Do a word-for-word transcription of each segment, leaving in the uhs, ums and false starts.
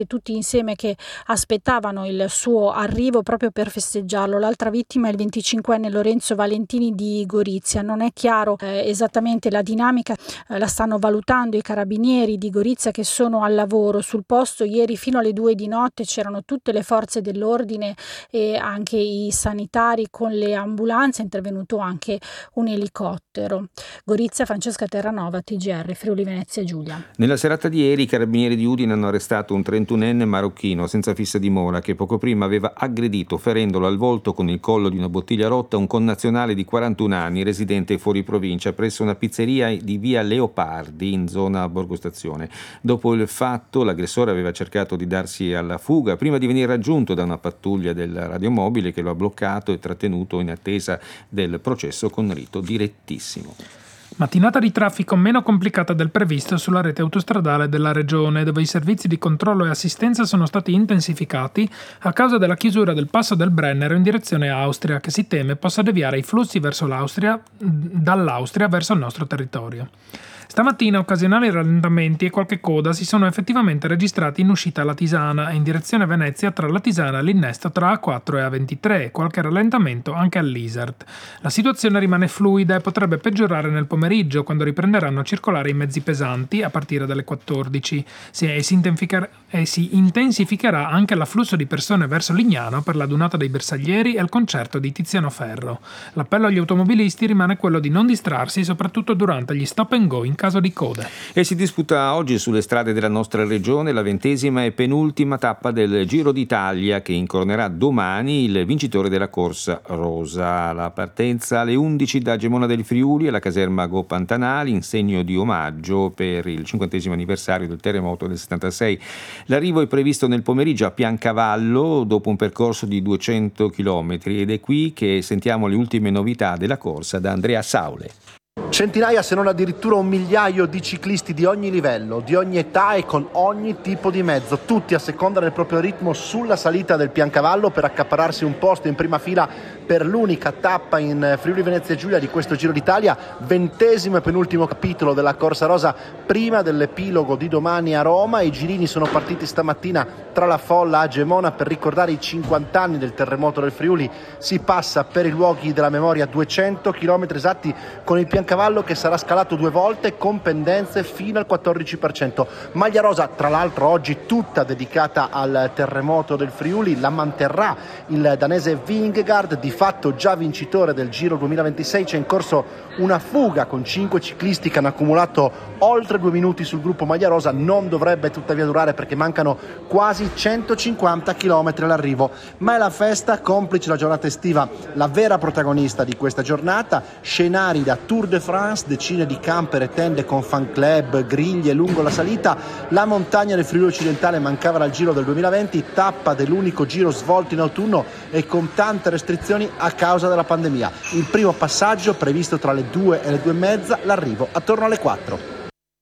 tutti insieme che aspettavano il suo arrivo proprio per festeggiarlo. L'altra vittima è il venticinquenne Lorenzo Valentini di Gorizia. Non è chiaro eh, esattamente la dinamica, eh, la stanno valutando i carabinieri di Gorizia che sono al lavoro sul posto. Ieri fino alle due di notte c'erano tutte le forze dell'ordine e anche i sanitari con le ambulanze, è intervenuto anche un elicottero. Gorizia, Francesca Terranova, T G R, Friuli Venezia Giulia. Nella serata di ieri i carabinieri di Udine hanno arrestato un trentunenne marocchino senza fissa dimora che poco prima aveva aggredito, ferendolo al volto con il collo di una bottiglia rotta, un connazionale di quarantuno anni residente fuori provincia presso una pizzeria di via Leopardi in zona Borgo Stazione. Dopo il fatto l'aggressore aveva cercato di darsi alla fuga prima di venire raggiunto da una pattuglia del radiomobile che lo ha bloccato e trattenuto in attesa del processo con rito direttissimo. Mattinata di traffico meno complicata del previsto sulla rete autostradale della regione, dove i servizi di controllo e assistenza sono stati intensificati a causa della chiusura del passo del Brennero in direzione Austria, che si teme possa deviare i flussi verso l'Austria dall'Austria verso il nostro territorio. Stamattina occasionali rallentamenti e qualche coda si sono effettivamente registrati in uscita alla Tisana e in direzione Venezia tra la Tisana e l'innesto tra A quattro e A ventitré e qualche rallentamento anche all'Isart. La situazione rimane fluida e potrebbe peggiorare nel pomeriggio quando riprenderanno a circolare i mezzi pesanti a partire dalle quattordici e si e si intensificherà anche l'afflusso di persone verso Lignano per la Dunata dei Bersaglieri e il concerto di Tiziano Ferro. L'appello agli automobilisti rimane quello di non distrarsi soprattutto durante gli stop and go in caso di code. E si disputa oggi sulle strade della nostra regione la ventesima e penultima tappa del Giro d'Italia che incoronerà domani il vincitore della corsa rosa. La partenza alle undici da Gemona del Friuli e la caserma Go Pantanali in segno di omaggio per il cinquantesimo anniversario del terremoto del settantasei. L'arrivo è previsto nel pomeriggio a Piancavallo dopo un percorso di duecento chilometri ed è qui che sentiamo le ultime novità della corsa da Andrea Saule. Centinaia se non addirittura un migliaio di ciclisti di ogni livello, di ogni età e con ogni tipo di mezzo, tutti a seconda del proprio ritmo sulla salita del Piancavallo per accaparrarsi un posto in prima fila per l'unica tappa in Friuli Venezia Giulia di questo Giro d'Italia, ventesimo e penultimo capitolo della Corsa Rosa prima dell'epilogo di domani a Roma. I girini sono partiti stamattina tra la folla a Gemona per ricordare i cinquanta anni del terremoto del Friuli. Si passa per i luoghi della memoria duecento chilometri esatti con il Piancavallo che sarà scalato due volte con pendenze fino al quattordici per cento. Maglia rosa tra l'altro oggi tutta dedicata al terremoto del Friuli, la manterrà il danese Vingegaard, di fatto già vincitore del Giro duemilaventisei. C'è in corso una fuga con cinque ciclisti che hanno accumulato oltre due minuti sul gruppo maglia rosa, non dovrebbe tuttavia durare perché mancano quasi centocinquanta chilometri all'arrivo, ma è la festa, complice la giornata estiva, la vera protagonista di questa giornata. Scenari da Tour de France, decine di camper e tende con fan club, griglie lungo la salita. La montagna del Friuli occidentale mancava dal Giro del duemilaventi, tappa dell'unico giro svolto in autunno e con tante restrizioni a causa della pandemia. Il primo passaggio previsto tra le due e le due e mezza, l'arrivo attorno alle quattro.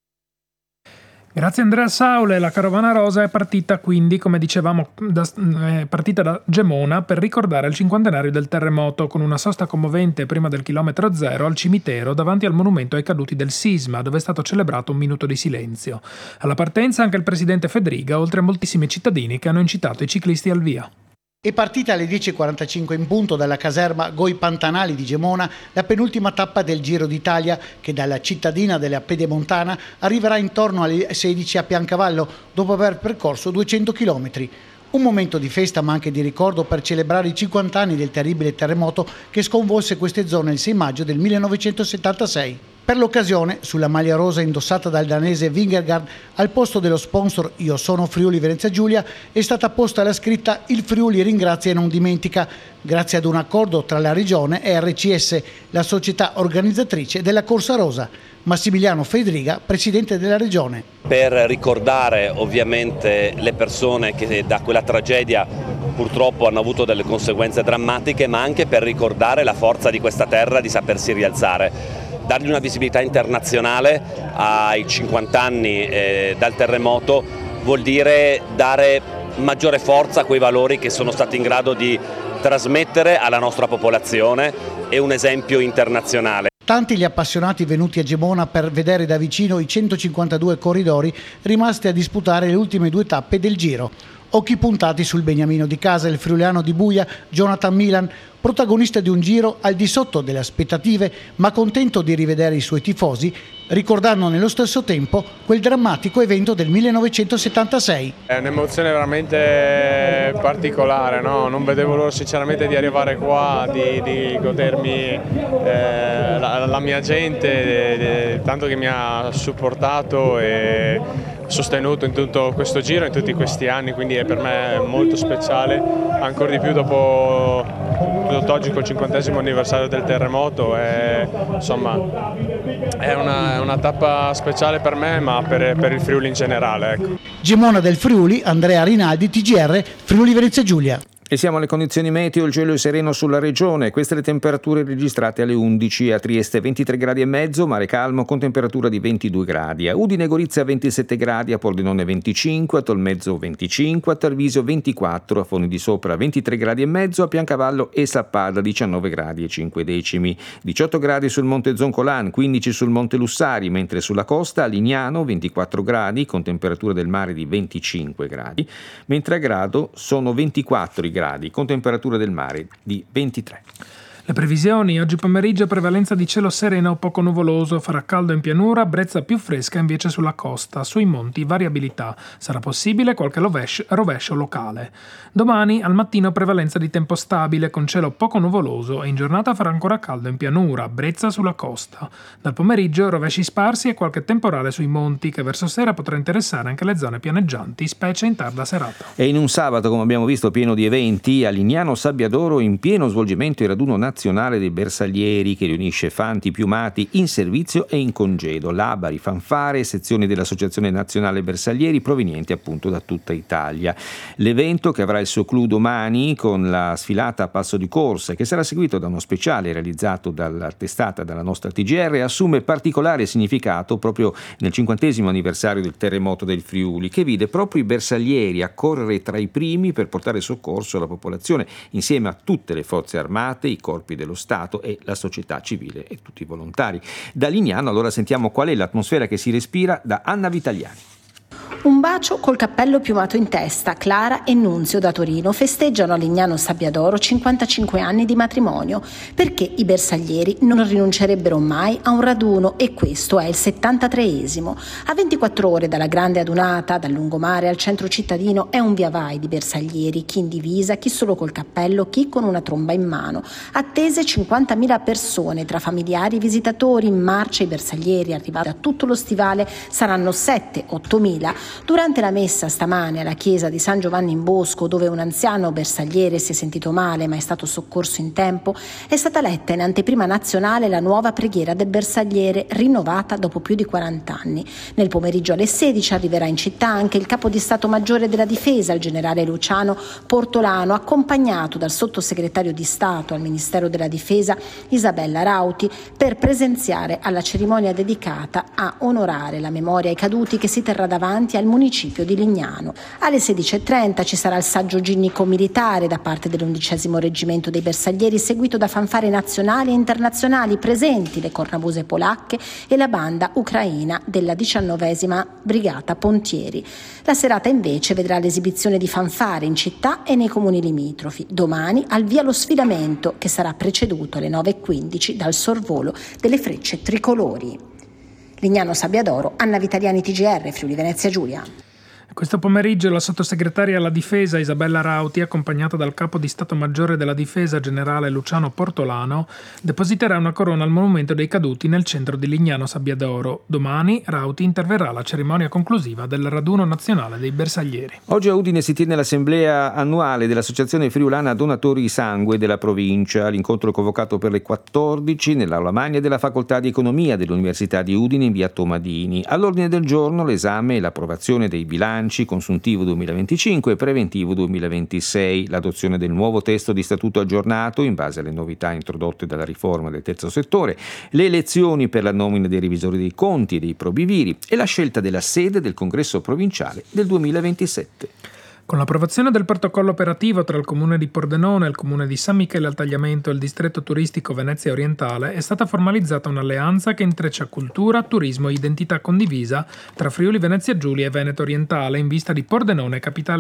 Grazie Andrea Saule. La carovana rosa è partita quindi, come dicevamo, da, è partita da Gemona per ricordare il cinquantenario del terremoto, con una sosta commovente prima del chilometro zero al cimitero davanti al monumento ai caduti del sisma, dove è stato celebrato un minuto di silenzio. Alla partenza anche il presidente Fedriga, oltre a moltissimi cittadini che hanno incitato i ciclisti al via. È partita alle dieci e quarantacinque in punto dalla caserma Goi Pantanali di Gemona la penultima tappa del Giro d'Italia che dalla cittadina della Pedemontana arriverà intorno alle sedici a Piancavallo dopo aver percorso duecento chilometri. Un momento di festa ma anche di ricordo per celebrare i cinquanta anni del terribile terremoto che sconvolse queste zone il sei maggio del millenovecentosettantasei. Per l'occasione, sulla maglia rosa indossata dal danese Vingegaard, al posto dello sponsor Io sono Friuli Venezia Giulia, è stata posta la scritta Il Friuli ringrazia e non dimentica, grazie ad un accordo tra la Regione e R C S, la società organizzatrice della Corsa Rosa. Massimiliano Fedriga, presidente della Regione. Per ricordare ovviamente le persone che da quella tragedia purtroppo hanno avuto delle conseguenze drammatiche, ma anche per ricordare la forza di questa terra di sapersi rialzare. Dargli una visibilità internazionale ai cinquanta anni eh, dal terremoto vuol dire dare maggiore forza a quei valori che sono stati in grado di trasmettere alla nostra popolazione e un esempio internazionale. Tanti gli appassionati venuti a Gemona per vedere da vicino i centocinquantadue corridori rimasti a disputare le ultime due tappe del Giro. Occhi puntati sul beniamino di casa, il friulano di Buia, Jonathan Milan, protagonista di un Giro al di sotto delle aspettative, ma contento di rivedere i suoi tifosi, ricordando nello stesso tempo quel drammatico evento del millenovecentosettantasei. È un'emozione veramente particolare, no? Non vedevo l'ora sinceramente di arrivare qua, di, di godermi eh, la, la mia gente, eh, tanto che mi ha supportato e sostenuto in tutto questo Giro, in tutti questi anni, quindi è per me molto speciale, ancora di più dopo oggi col cinquantesimo anniversario del terremoto. E, insomma, è una, è una tappa speciale per me, ma per, per il Friuli in generale. Ecco. Gemona del Friuli, Andrea Rinaldi, T G R, Friuli Venezia Giulia. E siamo alle condizioni meteo, il cielo è sereno sulla regione, queste le temperature registrate alle undici, a Trieste ventitré gradi e mezzo, mare calmo con temperatura di ventidue gradi, a Udine e Gorizia ventisette gradi, a Pordenone venticinque, a Tolmezzo venticinque, a Tarvisio ventiquattro, a Foni di Sopra ventitré gradi e mezzo, a Piancavallo e Sappada diciannove gradi e cinque decimi, diciotto gradi sul Monte Zoncolan, quindici sul Monte Lussari, mentre sulla costa a Lignano ventiquattro gradi con temperatura del mare di venticinque gradi, mentre a Grado sono ventiquattro i gradi con temperatura del mare di ventitré. Le previsioni: oggi pomeriggio prevalenza di cielo sereno o poco nuvoloso, farà caldo in pianura, brezza più fresca invece sulla costa, sui monti variabilità, sarà possibile qualche rovescio, rovescio locale. Domani al mattino prevalenza di tempo stabile con cielo poco nuvoloso e in giornata farà ancora caldo in pianura, brezza sulla costa. Dal pomeriggio rovesci sparsi e qualche temporale sui monti che verso sera potrà interessare anche le zone pianeggianti, specie in tarda serata. E in un sabato, come abbiamo visto, pieno di eventi, a Lignano Sabbiadoro in pieno svolgimento il raduno nazionale dei bersaglieri che riunisce fanti piumati in servizio e in congedo, labari, fanfare e sezioni dell'Associazione Nazionale Bersaglieri provenienti appunto da tutta Italia. L'evento, che avrà il suo clou domani con la sfilata a passo di corsa, che sarà seguito da uno speciale realizzato dalla testata dalla nostra T G R, assume particolare significato proprio nel cinquantesimo anniversario del terremoto del Friuli, che vide proprio i bersaglieri accorrere tra i primi per portare soccorso alla popolazione, insieme a tutte le forze armate, i corpi dello Stato e la società civile e tutti i volontari. Da Lignano allora sentiamo qual è l'atmosfera che si respira da Anna Vitagliani. Un bacio col cappello piumato in testa, Clara e Nunzio da Torino festeggiano a Lignano Sabbiadoro cinquantacinque anni di matrimonio, perché i bersaglieri non rinuncerebbero mai a un raduno e questo è il settantatreesimo. A ventiquattro ore dalla grande adunata, dal lungomare al centro cittadino, è un via vai di bersaglieri, chi in divisa, chi solo col cappello, chi con una tromba in mano. Attese cinquantamila persone, tra familiari e visitatori, in marcia i bersaglieri arrivati a tutto lo stivale saranno sette ottomila. Durante la messa stamane alla chiesa di San Giovanni in Bosco, dove un anziano bersagliere si è sentito male ma è stato soccorso in tempo, è stata letta in anteprima nazionale la nuova preghiera del bersagliere, rinnovata dopo più di quaranta anni. Nel pomeriggio alle sedici arriverà in città anche il capo di Stato Maggiore della Difesa, il generale Luciano Portolano, accompagnato dal sottosegretario di Stato al Ministero della Difesa Isabella Rauti, per presenziare alla cerimonia dedicata a onorare la memoria ai caduti che si terrà davanti al municipio di Lignano. Alle sedici e trenta ci sarà il saggio ginnico militare da parte dell'undicesimo reggimento dei bersaglieri, seguito da fanfare nazionali e internazionali, presenti le cornamuse polacche e la banda ucraina della diciannovesima brigata Pontieri. La serata invece vedrà l'esibizione di fanfare in città e nei comuni limitrofi. Domani al via lo sfilamento, che sarà preceduto alle nove e quindici dal sorvolo delle frecce tricolori. Lignano Sabbiadoro, Anna Vitagliani, T G R, Friuli Venezia Giulia. Questo pomeriggio la sottosegretaria alla difesa Isabella Rauti, accompagnata dal capo di Stato Maggiore della Difesa generale Luciano Portolano, depositerà una corona al monumento dei caduti nel centro di Lignano Sabbiadoro. Domani Rauti interverrà alla cerimonia conclusiva del raduno nazionale dei bersaglieri. Oggi a Udine si tiene l'assemblea annuale dell'Associazione Friulana Donatori Sangue della provincia. L'incontro è convocato per le quattordici nell'aula magna della Facoltà di Economia dell'Università di Udine in via Tomadini. All'ordine del giorno l'esame e l'approvazione dei bilanci consuntivo duemilaventicinque e preventivo duemilaventisei, l'adozione del nuovo testo di statuto aggiornato in base alle novità introdotte dalla riforma del terzo settore, le elezioni per la nomina dei revisori dei conti e dei probiviri e la scelta della sede del congresso provinciale del duemilaventisette. Con l'approvazione del protocollo operativo tra il Comune di Pordenone, il Comune di San Michele al Tagliamento e il distretto turistico Venezia Orientale è stata formalizzata un'alleanza che intreccia cultura, turismo e identità condivisa tra Friuli Venezia Giulia e Veneto Orientale in vista di Pordenone, capitale